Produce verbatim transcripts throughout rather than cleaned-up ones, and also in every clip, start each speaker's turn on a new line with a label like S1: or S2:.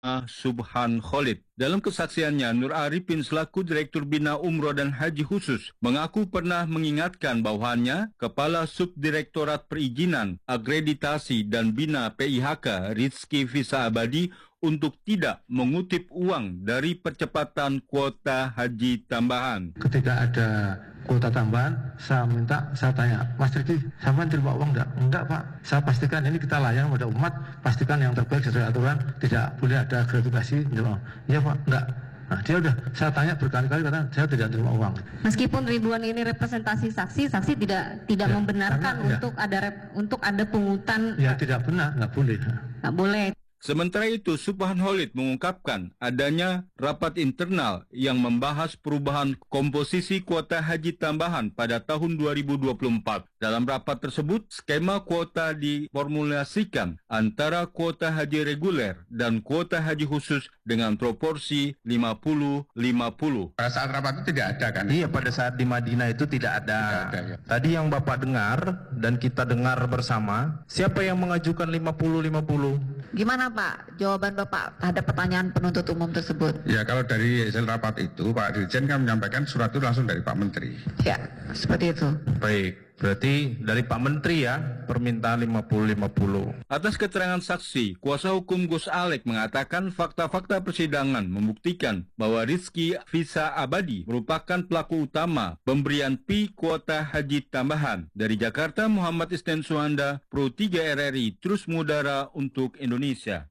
S1: Subhan Khalid. Dalam kesaksiannya, Nur Arifin selaku Direktur Bina Umroh dan Haji Khusus mengaku pernah mengingatkan bawahannya Kepala Subdirektorat Perizinan, Akreditasi dan Bina P I H K Rizky Visa Abadi untuk tidak mengutip uang dari percepatan kuota haji tambahan.
S2: Ketika ada kuota tambahan, saya minta, saya tanya, Mas Rizky, sampai terima uang enggak? Enggak Pak, saya pastikan ini kita layan pada umat, pastikan yang terbaik sesuai aturan, tidak boleh ada gratifikasi. Iya Pak, enggak. Nah, dia udah, saya tanya berkali-kali, kata saya tidak terima uang.
S3: Meskipun ribuan ini representasi saksi, saksi tidak tidak ya, membenarkan karena, untuk ya. ada rep, untuk ada pungutan.
S2: Ya tidak benar, enggak boleh.
S3: Enggak boleh.
S1: Sementara itu, Subhan Khalid mengungkapkan adanya rapat internal yang membahas perubahan komposisi kuota haji tambahan pada tahun dua ribu dua puluh empat. Dalam rapat tersebut, skema kuota diformulasikan antara kuota haji reguler dan kuota haji khusus dengan proporsi lima puluh lima puluh.
S4: Pada saat rapat itu tidak ada kan?
S5: Iya, pada saat di Madinah itu tidak ada. Tidak ada ya. Tadi yang Bapak dengar dan kita dengar bersama, siapa yang mengajukan lima puluh lima puluh?
S3: Gimana Pak, jawaban Bapak terhadap pertanyaan penuntut umum tersebut?
S4: Ya, kalau dari hasil rapat itu, Pak Dirjen kan menyampaikan surat itu langsung dari Pak Menteri.
S3: Ya, seperti itu.
S5: Baik, berarti dari Pak Menteri ya, permintaan lima puluh lima puluh.
S1: Atas keterangan saksi, kuasa hukum Gus Alek mengatakan fakta-fakta persidangan membuktikan bahwa Rizky Visa Abadi merupakan pelaku utama pemberian P kuota haji tambahan. Dari Jakarta, Muhammad Isnen Suhanda, Pro tiga R R I, terus mengudara untuk Indonesia.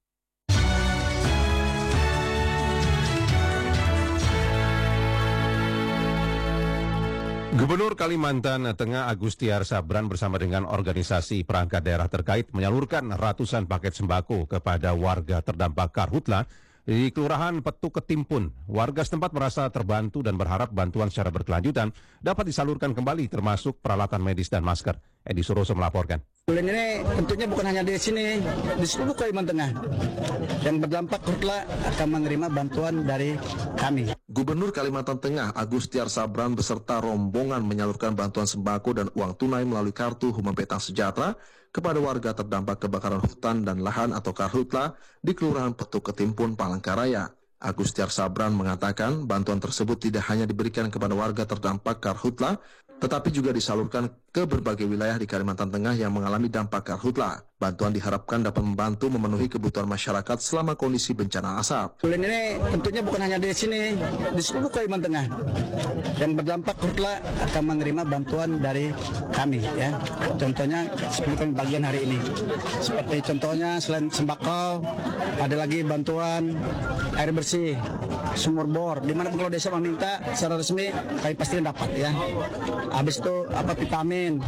S6: Gubernur Kalimantan Tengah Agustiar Sabran bersama dengan organisasi perangkat daerah terkait menyalurkan ratusan paket sembako kepada warga terdampak karhutla di Kelurahan Petuk Ketimpun. Warga setempat merasa terbantu dan berharap bantuan secara berkelanjutan dapat disalurkan kembali termasuk peralatan medis dan masker. Edi Suroso melaporkan.
S7: Bulan ini tentunya bukan hanya di sini, di seluruh Kalimantan Tengah yang berdampak karhutla akan menerima bantuan dari kami.
S8: Gubernur Kalimantan Tengah Agustiar Sabran beserta rombongan menyalurkan bantuan sembako dan uang tunai melalui kartu Huma Petang Sejahtera kepada warga terdampak kebakaran hutan dan lahan atau karhutla di Kelurahan Petuk Ketimpun, Palangkaraya. Agustiar Sabran mengatakan bantuan tersebut tidak hanya diberikan kepada warga terdampak karhutla, tetapi juga disalurkan ke berbagai wilayah di Kalimantan Tengah yang mengalami dampak karhutla. Bantuan diharapkan dapat membantu memenuhi kebutuhan masyarakat selama kondisi bencana asap.
S7: Bulan ini tentunya bukan hanya di sini, di seluruh Kalimantan Tengah yang berdampak karhutla akan menerima bantuan dari kami. Ya, contohnya seperti bagian hari ini. Seperti contohnya selain sembako, ada lagi bantuan air bersih, sumur bor. Di mana kalau desa meminta secara resmi, kami pasti dapat ya. Habis itu apa vitamin,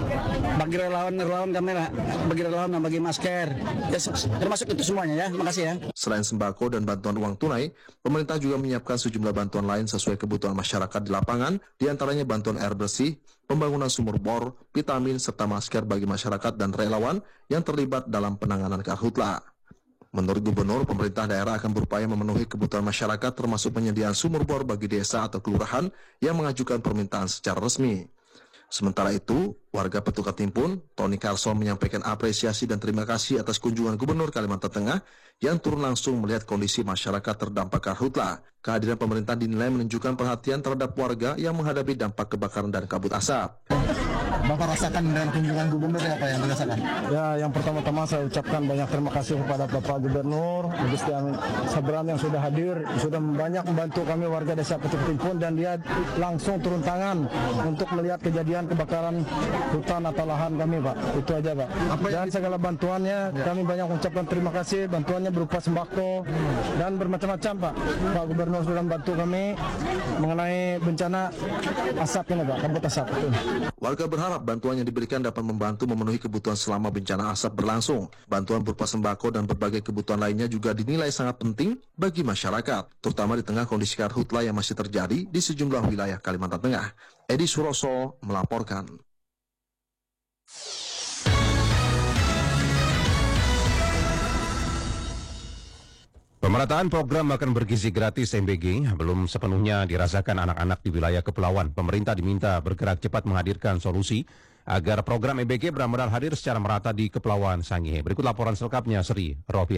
S7: bagi relawan-relawan kami lah, bagi relawan dan bagi masker, ya, termasuk itu semuanya ya. Makasih ya.
S8: Selain sembako dan bantuan uang tunai, pemerintah juga menyiapkan sejumlah bantuan lain sesuai kebutuhan masyarakat di lapangan, diantaranya bantuan air bersih, pembangunan sumur bor, vitamin serta masker bagi masyarakat dan relawan yang terlibat dalam penanganan karhutla. Menurut Gubernur, pemerintah daerah akan berupaya memenuhi kebutuhan masyarakat termasuk penyediaan sumur bor bagi desa atau kelurahan yang mengajukan permintaan secara resmi. Sementara itu, warga Petuk Ketimpun, Tony Carson menyampaikan apresiasi dan terima kasih atas kunjungan Gubernur Kalimantan Tengah yang turun langsung melihat kondisi masyarakat terdampak karhutla. Kehadiran pemerintah dinilai menunjukkan perhatian terhadap warga yang menghadapi dampak kebakaran dan kabut asap.
S2: Bapak rasakan dengan kunjungan gubernur apa yang dirasakan?
S9: Ya, yang pertama-tama saya ucapkan banyak terima kasih kepada Bapak Gubernur Agustiar Sabran yang sudah hadir, sudah banyak membantu kami warga desa Petuk Ketimpun, dan dia langsung turun tangan untuk melihat kejadian kebakaran hutan atau lahan kami, Pak. Itu aja, Pak. Dan segala bantuannya ya, kami banyak mengucapkan terima kasih. Bantuannya berupa sembako dan bermacam-macam, Pak. Pak Gubernur sudah membantu kami mengenai bencana asap ini, Pak, kabut asap. Itu.
S8: Warga berharap bantuan yang diberikan dapat membantu memenuhi kebutuhan selama bencana asap berlangsung. Bantuan berupa sembako dan berbagai kebutuhan lainnya juga dinilai sangat penting bagi masyarakat, terutama di tengah kondisi karhutla yang masih terjadi di sejumlah wilayah Kalimantan Tengah. Edi Suroso melaporkan.
S6: Pemerataan program makan bergizi gratis M B G belum sepenuhnya dirasakan anak-anak di wilayah kepulauan. Pemerintah diminta bergerak cepat menghadirkan solusi agar program M B G benar-benar hadir secara merata di Kepulauan Sangihe. Berikut laporan selengkapnya Sri Rofiah.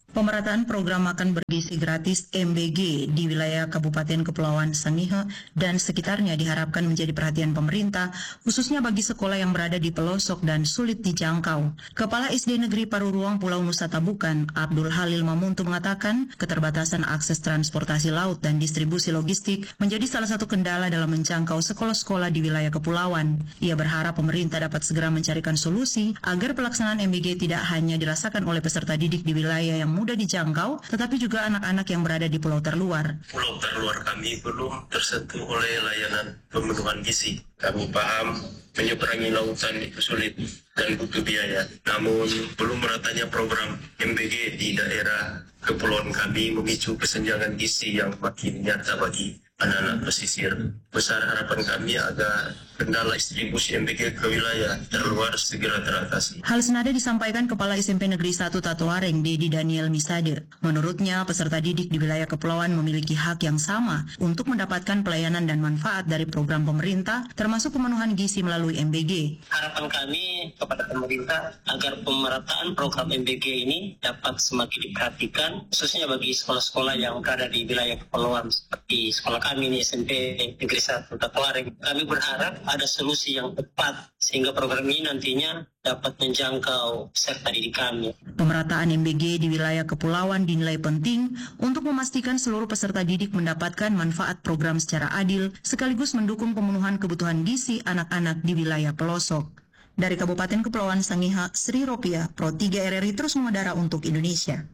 S10: Pemerataan program makan bergizi gratis M B G di wilayah Kabupaten Kepulauan Sangihe dan sekitarnya diharapkan menjadi perhatian pemerintah, khususnya bagi sekolah yang berada di pelosok dan sulit dijangkau. Kepala S D Negeri Paruruang Pulau Nusa Tabukan, Abdul Halil Mamuntu mengatakan, keterbatasan akses transportasi laut dan distribusi logistik menjadi salah satu kendala dalam menjangkau sekolah-sekolah di wilayah kepulauan. Ia berharap pemerintah dapat segera mencarikan solusi agar pelaksanaan M B G tidak hanya dirasakan oleh peserta didik di wilayah yang mudah dijangkau, tetapi juga anak-anak yang berada di pulau terluar.
S11: Pulau terluar kami belum tersentuh oleh layanan pemenuhan gizi. Kami paham menyeberangi lautan itu sulit dan butuh biaya. Namun belum meratanya program M B G di daerah kepulauan kami memicu kesenjangan gizi yang makin nyata bagi anak-anak pesisir. Besar harapan kami agar kendala distribusi M B G ke wilayah terluar segera teratasi.
S10: Hal senada disampaikan Kepala S M P Negeri satu Tatuareng, Dedi Daniel Misade. Menurutnya, peserta didik di wilayah kepulauan memiliki hak yang sama untuk mendapatkan pelayanan dan manfaat dari program pemerintah, termasuk pemenuhan gizi melalui M B G.
S12: Harapan kami kepada pemerintah agar pemerataan program M B G ini dapat semakin diperhatikan, khususnya bagi sekolah-sekolah yang berada di wilayah kepulauan seperti sekolah kami ini S M P Negeri satu Tatuareng. Kami berharap ada solusi yang tepat sehingga program ini nantinya dapat menjangkau peserta didik kami.
S10: Pemerataan M B G di wilayah kepulauan dinilai penting untuk memastikan seluruh peserta didik mendapatkan manfaat program secara adil, sekaligus mendukung pemenuhan kebutuhan gizi anak-anak di wilayah pelosok. Dari Kabupaten Kepulauan Sangihe, Sri Ropiah, Pro tiga R R I terus mengudara untuk Indonesia.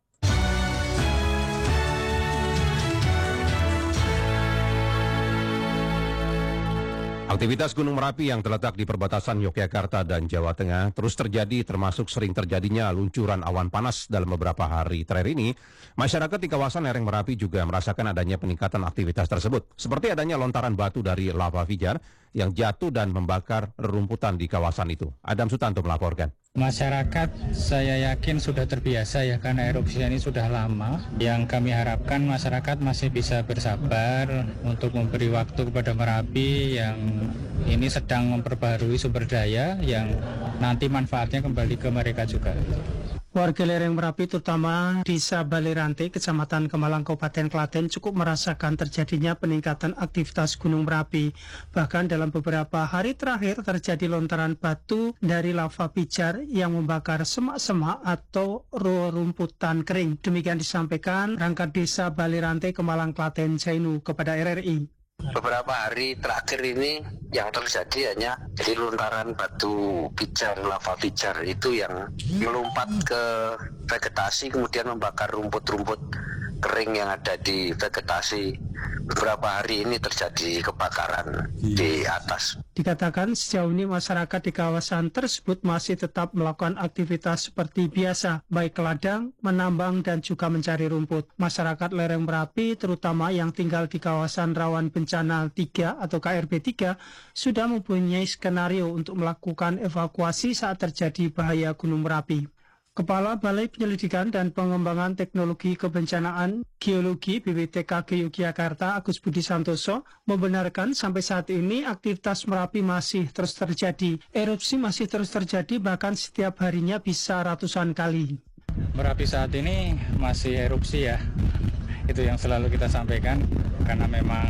S6: Aktivitas Gunung Merapi yang terletak di perbatasan Yogyakarta dan Jawa Tengah terus terjadi, termasuk sering terjadinya luncuran awan panas dalam beberapa hari terakhir ini. Masyarakat di kawasan lereng Merapi juga merasakan adanya peningkatan aktivitas tersebut, seperti adanya lontaran batu dari lava pijar yang jatuh dan membakar rerumputan di kawasan itu. Adam Sutanto melaporkan.
S13: Masyarakat saya yakin sudah terbiasa ya, karena erupsi ini sudah lama. Yang kami harapkan masyarakat masih bisa bersabar untuk memberi waktu kepada Merapi yang ini sedang memperbaharui sumber daya yang nanti manfaatnya kembali ke mereka juga.
S14: Warga lereng Merapi terutama Desa Balirante, Kecamatan Kemalang, Kabupaten Klaten cukup merasakan terjadinya peningkatan aktivitas Gunung Merapi. Bahkan dalam beberapa hari terakhir terjadi lontaran batu dari lava pijar yang membakar semak-semak atau rerumputan kering. Demikian disampaikan Rangkat Desa Balirante, Kemalang, Klaten, Jainu kepada R R I.
S15: Beberapa hari terakhir ini yang terjadi hanya jadi lontaran batu pijar, lava pijar itu yang melompat ke vegetasi kemudian membakar rumput-rumput kering yang ada di vegetasi. Beberapa hari ini terjadi kebakaran di atas.
S14: Dikatakan sejauh ini masyarakat di kawasan tersebut masih tetap melakukan aktivitas seperti biasa, baik ladang, menambang, dan juga mencari rumput. Masyarakat lereng Merapi, terutama yang tinggal di kawasan rawan bencana tiga atau K R B tiga, sudah mempunyai skenario untuk melakukan evakuasi saat terjadi bahaya Gunung Merapi. Kepala Balai Penyelidikan dan Pengembangan Teknologi Kebencanaan Geologi B P T K G Yogyakarta, Agus Budi Santoso, membenarkan sampai saat ini aktivitas Merapi masih terus terjadi. Erupsi masih terus terjadi, bahkan setiap harinya bisa ratusan kali.
S13: Merapi saat ini masih erupsi ya, itu yang selalu kita sampaikan, karena memang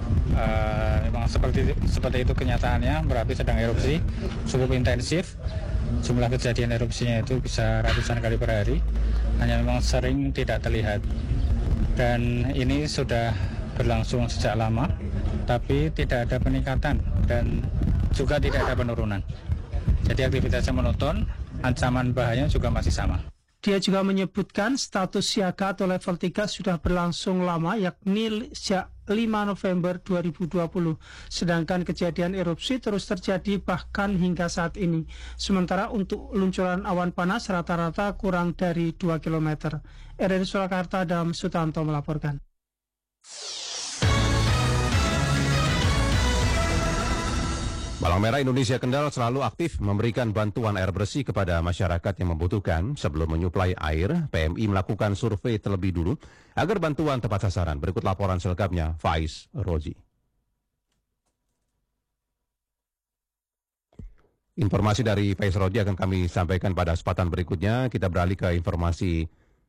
S13: uh, memang seperti seperti itu kenyataannya. Merapi sedang erupsi cukup intensif. Jumlah kejadian erupsinya itu bisa ratusan kali per hari, hanya memang sering tidak terlihat. Dan ini sudah berlangsung sejak lama, tapi tidak ada peningkatan dan juga tidak ada penurunan. Jadi aktivitasnya monoton, ancaman bahaya juga masih sama.
S14: Dia juga menyebutkan status siaga atau level tiga sudah berlangsung lama, yakni sejak lima November dua ribu dua puluh. Sedangkan kejadian erupsi terus terjadi bahkan hingga saat ini. Sementara untuk luncuran awan panas rata-rata kurang dari dua kilometer. R R I Surakarta, Adam Sutanto melaporkan.
S6: Palang Merah Indonesia Kendal selalu aktif memberikan bantuan air bersih kepada masyarakat yang membutuhkan. Sebelum menyuplai air, P M I melakukan survei terlebih dulu agar bantuan tepat sasaran. Berikut laporan selengkapnya, Faiz Rozi. Informasi dari Faiz Rozi akan kami sampaikan pada kesempatan berikutnya. Kita beralih ke informasi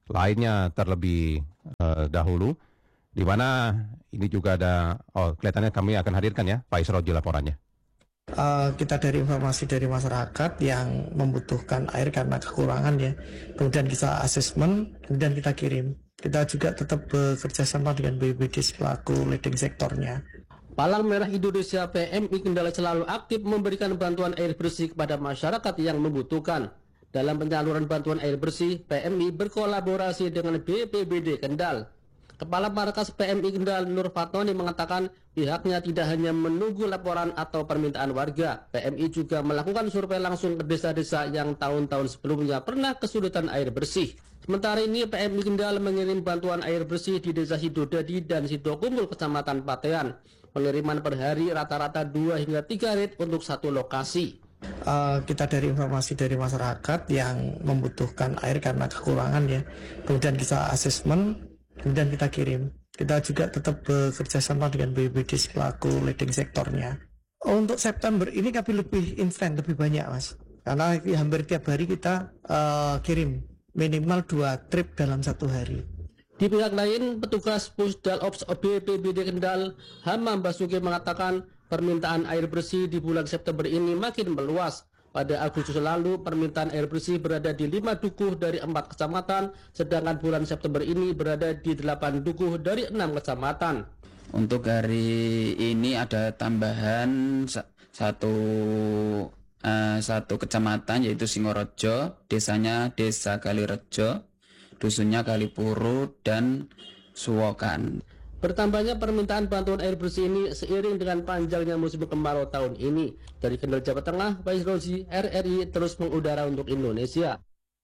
S6: lainnya terlebih uh, dahulu, di mana ini juga ada, oh kelihatannya kami akan hadirkan ya, Pak Isroji laporannya.
S16: Uh, kita dari informasi dari masyarakat yang membutuhkan air karena kekurangan ya, kemudian kita asesmen, kemudian kita kirim. Kita juga tetap bekerja sama dengan B P B D selaku leading sektornya.
S17: Palang Merah Indonesia P M I Kendal selalu aktif memberikan bantuan air bersih kepada masyarakat yang membutuhkan. Dalam penyaluran bantuan air bersih, P M I berkolaborasi dengan B P B D Kendal. Kepala Markas P M I Kendal Nur Fatoni mengatakan pihaknya tidak hanya menunggu laporan atau permintaan warga. P M I juga melakukan survei langsung ke desa-desa yang tahun-tahun sebelumnya pernah kesulitan air bersih. Sementara ini P M I Kendal mengirim bantuan air bersih di Desa Sidodadi dan Sidokumpul Kecamatan Patean. Pengiriman per hari rata-rata dua hingga tiga rit untuk satu lokasi.
S16: Uh, kita dari informasi dari masyarakat yang membutuhkan air karena kekurangan ya, kemudian kita asesmen, kemudian kita kirim. Kita juga tetap bekerja sama dengan B P B D selaku leading sektornya. Untuk September ini kami lebih instan, lebih banyak mas, karena hampir tiap hari kita uh, kirim minimal dua trip dalam satu hari.
S17: Di pihak lain, petugas Pusdal Ops B P B D Kendal, Hamam Basuki mengatakan permintaan air bersih di bulan September ini makin meluas. Pada Agustus lalu, permintaan air bersih berada di lima dukuh dari empat kecamatan, sedangkan bulan September ini berada di delapan dukuh dari enam kecamatan.
S18: Untuk hari ini ada tambahan satu uh, satu kecamatan yaitu Singorojo, desanya Desa Kalirejo, dusunnya Kalipuru dan Suwokan.
S17: Bertambahnya permintaan bantuan air bersih ini seiring dengan panjangnya musim kemarau tahun ini. Dari Kendal, Jawa Tengah, Pak Isroji, R R I terus mengudara untuk Indonesia.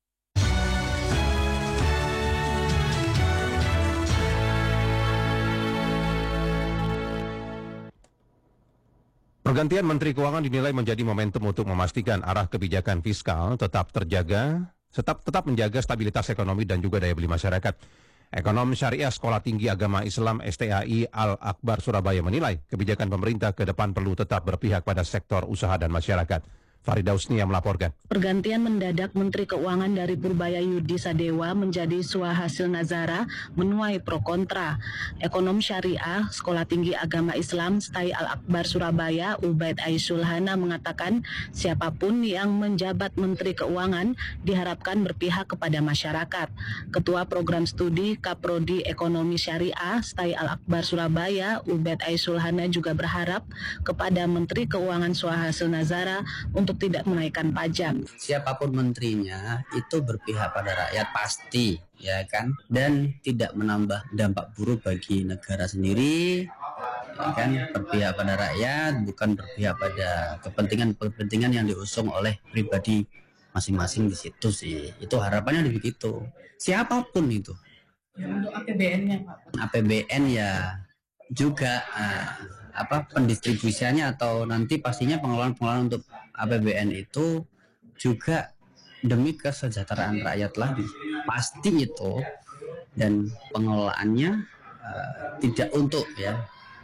S6: Pergantian Menteri Keuangan dinilai menjadi momentum untuk memastikan arah kebijakan fiskal tetap terjaga, tetap tetap menjaga stabilitas ekonomi dan juga daya beli masyarakat. Ekonom Syariah Sekolah Tinggi Agama Islam S T A I Al-Akbar Surabaya menilai kebijakan pemerintah ke depan perlu tetap berpihak pada sektor usaha dan masyarakat. Farida Usnia melaporkan.
S19: Pergantian mendadak Menteri Keuangan dari Purbaya Yudi Sadewa menjadi Suhasil Nazara menuai pro kontra. Ekonom Syariah Sekolah Tinggi Agama Islam S T A I Al-Akbar Surabaya Ubaid Aisyul Hana mengatakan siapapun yang menjabat Menteri Keuangan diharapkan berpihak kepada masyarakat. Ketua Program Studi Kaprodi Ekonomi Syariah S T A I Al-Akbar Surabaya Ubaid Aisyul Hana juga berharap kepada Menteri Keuangan Suhasil Nazara untuk untuk tidak menaikkan pajak.
S20: Siapapun menterinya itu berpihak pada rakyat pasti, ya kan, dan tidak menambah dampak buruk bagi negara sendiri, ya kan, berpihak pada rakyat, bukan berpihak pada kepentingan-kepentingan yang diusung oleh pribadi masing-masing di situ sih. Itu harapannya begitu. Siapapun itu.
S21: Untuk A P B N-nya, Pak.
S20: A P B N ya juga uh, apa pendistribusiannya atau nanti pastinya pengelolaan-pengelolaan untuk A P B N itu juga demi kesejahteraan rakyat lagi pasti itu, dan pengelolaannya uh, tidak untuk ya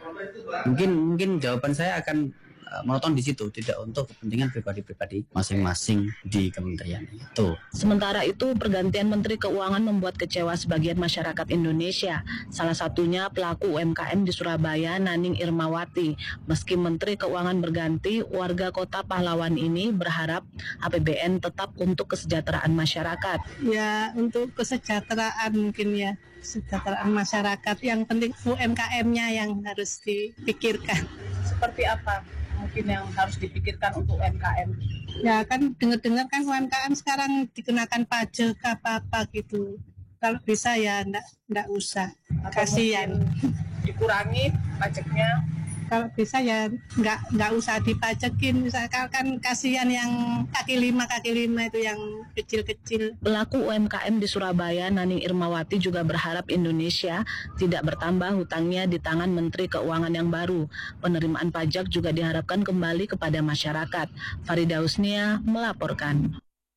S20: mungkin mungkin jawaban saya akan uh, menonton di situ, tidak untuk kepentingan pribadi-pribadi masing-masing di kementerian itu.
S19: Sementara itu, pergantian Menteri Keuangan membuat kecewa sebagian masyarakat Indonesia. Salah satunya pelaku U M K M di Surabaya, Naning Irmawati. Meski Menteri Keuangan berganti, warga kota pahlawan ini berharap A P B N tetap untuk kesejahteraan masyarakat.
S21: Ya, untuk kesejahteraan mungkin ya, kesejahteraan masyarakat. Yang penting U M K M-nya yang harus dipikirkan. Seperti apa mungkin yang harus dipikirkan untuk U M K M? Ya kan dengar-dengar kan U M K M sekarang dikenakan pajak apa-apa gitu. Kalau bisa ya enggak, enggak usah. Kasihan. Dikurangi pajaknya. Kalau bisa ya enggak, enggak usah dipajakin. Misalkan kan kasihan yang kaki lima, kaki lima itu yang kecil-kecil.
S19: Pelaku U M K M di Surabaya, Naning Irmawati juga berharap Indonesia tidak bertambah hutangnya di tangan Menteri Keuangan yang baru. Penerimaan pajak juga diharapkan kembali kepada masyarakat. Farida Usnia melaporkan.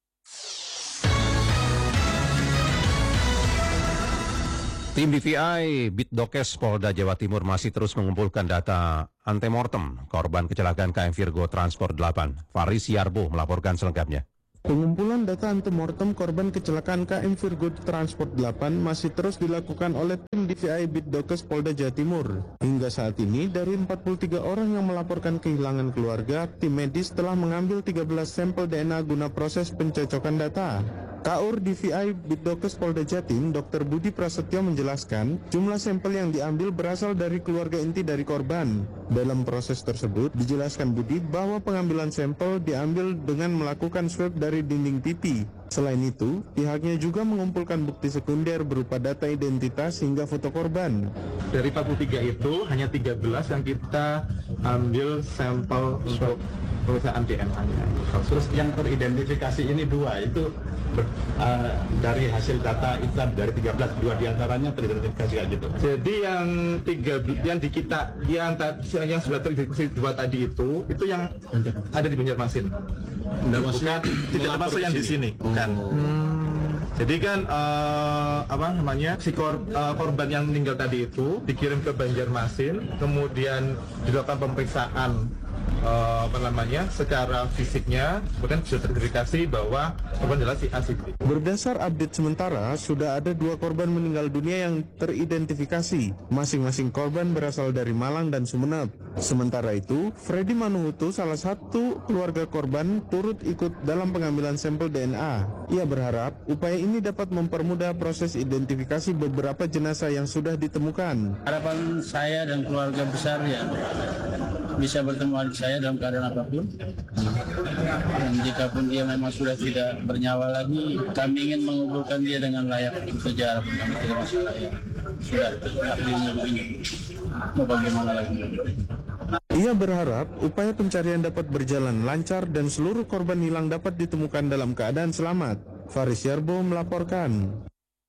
S6: Tim D V I Bitdokes Polda Jawa Timur masih terus mengumpulkan data antemortem korban kecelakaan K M Virgo Transport delapan. Faris Yarbo melaporkan selengkapnya.
S4: Pengumpulan data antemortem korban kecelakaan K M Virgo Transport delapan masih terus dilakukan oleh tim D V I Bitdokes Polda Jawa Timur. Hingga saat ini, dari empat puluh tiga orang yang melaporkan kehilangan keluarga, tim medis telah mengambil tiga belas sampel D N A guna proses pencocokan data. Kaur D V I Bitdokes Polda Jatim, Dokter Budi Prasetyo menjelaskan, jumlah sampel yang diambil berasal dari keluarga inti dari korban. Dalam proses tersebut, dijelaskan Budi bahwa pengambilan sampel diambil dengan melakukan swab dari dinding pipi. Selain itu, pihaknya juga mengumpulkan bukti sekunder berupa data identitas hingga foto korban.
S5: Dari empat puluh tiga itu, hanya tiga belas yang kita ambil sampel untuk perusahaan D N A-nya. Terus yang teridentifikasi ini dua, itu ber, uh, dari hasil data itu dari tiga belas, dua diantaranya teridentifikasi kayak gitu. Jadi yang tiga, yang di kita, yang, yang sudah teridentifikasi dua tadi itu, itu yang ada di Banjarmasin. Bukan, tidak termasuk yang di sini. Bukan. Hmm. Jadi kan uh, apa namanya si kor, uh, korban yang meninggal tadi itu dikirim ke Banjarmasin, kemudian dilakukan pemeriksaan uh, apa namanya secara fisiknya, kemudian sudah terverifikasi bahwa korban adalah si A si B.
S4: Berdasar update sementara, sudah ada dua korban meninggal dunia yang teridentifikasi. Masing-masing korban berasal dari Malang dan Sumeneb. Sementara itu, Freddy Manuhutu, salah satu keluarga korban, turut ikut dalam pengambilan sampel D N A. Ia berharap upaya ini dapat mempermudah proses identifikasi beberapa jenazah yang sudah ditemukan.
S22: Harapan saya dan keluarga besar ya bisa bertemu adik saya dalam keadaan apapun. Dan jika pun dia memang sudah tidak bernyawa lagi, kami ingin mengumpulkan dia dengan layak. Itu saja harapan kami, tidak masalah ya. Sudah takdirnya begini. Mau bagaimana lagi?
S4: Ia berharap upaya pencarian dapat berjalan lancar dan seluruh korban hilang dapat ditemukan dalam keadaan selamat. Faris Yarbo melaporkan.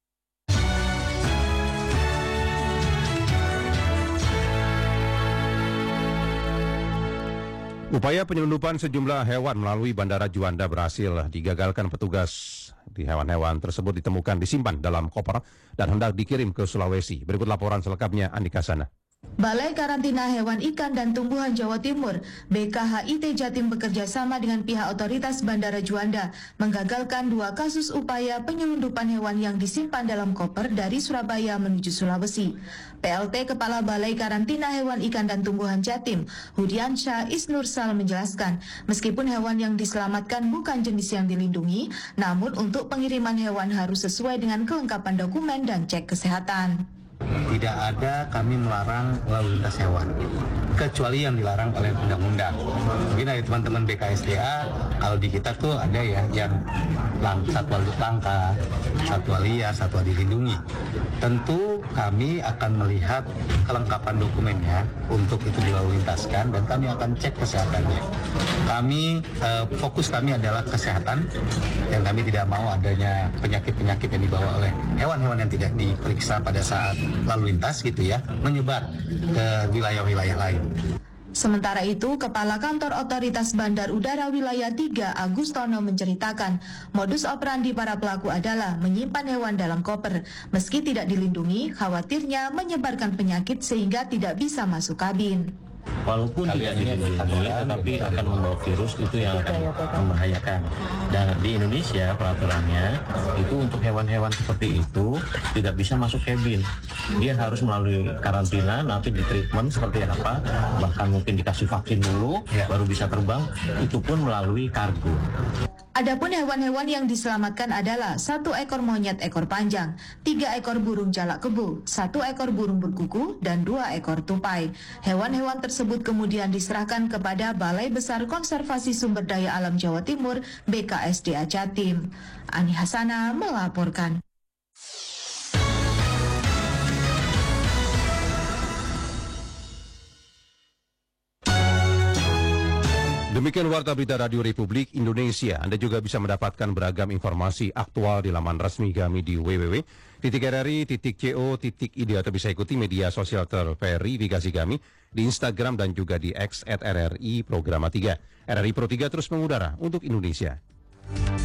S6: Upaya penyelundupan sejumlah hewan melalui Bandara Juanda berhasil digagalkan petugas. Di hewan-hewan tersebut ditemukan disimpan dalam koper dan hendak dikirim ke Sulawesi. Berikut laporan selengkapnya Andika Sana.
S23: Balai Karantina Hewan Ikan dan Tumbuhan Jawa Timur B K H I T Jatim bekerja sama dengan pihak otoritas Bandara Juanda menggagalkan dua kasus upaya penyelundupan hewan yang disimpan dalam koper dari Surabaya menuju Sulawesi. P L T Kepala Balai Karantina Hewan Ikan dan Tumbuhan Jatim, Hudiansyah Isnursal menjelaskan, meskipun hewan yang diselamatkan bukan jenis yang dilindungi, namun untuk pengiriman hewan harus sesuai dengan kelengkapan dokumen dan cek kesehatan.
S24: Tidak ada kami melarang lalu lintas hewan, kecuali yang dilarang oleh undang-undang. Mungkin dari teman-teman B K S D A, kalau di kita tuh ada ya yang lang, satwa langka, satwa liar, satwa dilindungi. Tentu kami akan melihat kelengkapan dokumennya untuk itu dilalu lintaskan dan kami akan cek kesehatannya. Kami eh, fokus kami adalah kesehatan dan kami tidak mau adanya penyakit-penyakit yang dibawa oleh hewan-hewan yang tidak diperiksa pada saat lalu lintas gitu ya, menyebar ke wilayah-wilayah lain.
S23: Sementara itu, Kepala Kantor Otoritas Bandar Udara Wilayah tiga Agustono menceritakan, modus operandi para pelaku adalah menyimpan hewan dalam koper. Meski tidak dilindungi, khawatirnya menyebarkan penyakit sehingga tidak bisa masuk kabin.
S25: Walaupun tidak dilindungi, tetapi akan membawa virus, itu yang akan membahayakan. Dan di Indonesia peraturannya itu untuk hewan-hewan seperti itu tidak bisa masuk kabin. Dia harus melalui karantina, nanti di treatment seperti apa, bahkan mungkin dikasih vaksin dulu, ya, baru bisa terbang. Itu pun melalui kargo.
S23: Adapun hewan-hewan yang diselamatkan adalah satu ekor monyet ekor panjang, tiga ekor burung jalak kebo, satu ekor burung berkuku, dan dua ekor tupai. Hewan-hewan tersebut kemudian diserahkan kepada Balai Besar Konservasi Sumber Daya Alam Jawa Timur B K S D A Jatim. Ani Hasana melaporkan.
S6: Demikian Warta Berita Radio Republik Indonesia. Anda juga bisa mendapatkan beragam informasi aktual di laman resmi kami di w w w titik r r i titik co titik i d atau bisa ikuti media sosial terverifikasi kami di Instagram dan juga di X at R R I Programa tiga. R R I Pro tiga terus mengudara untuk Indonesia.